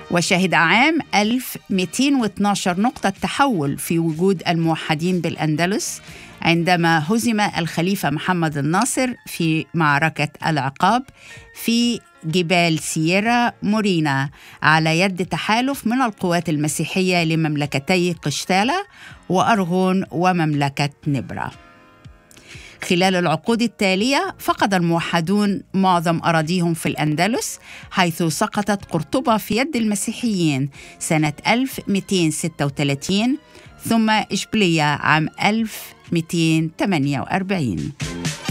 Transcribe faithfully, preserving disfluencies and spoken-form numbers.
وشهد عام ألف ومئتين واثني عشر نقطة تحول في وجود الموحدين بالأندلس عندما هزم الخليفة محمد الناصر في معركة العقاب في جبال سييرا مورينا على يد تحالف من القوات المسيحية لمملكتي قشتالة وأرغون ومملكة نبرة. خلال العقود التالية فقد الموحدون معظم أراضيهم في الأندلس، حيث سقطت قرطبة في يد المسيحيين سنة ألف ومئتين وستة وثلاثين ثم إشبيلية عام ألف ومئتين وثمانية وأربعين.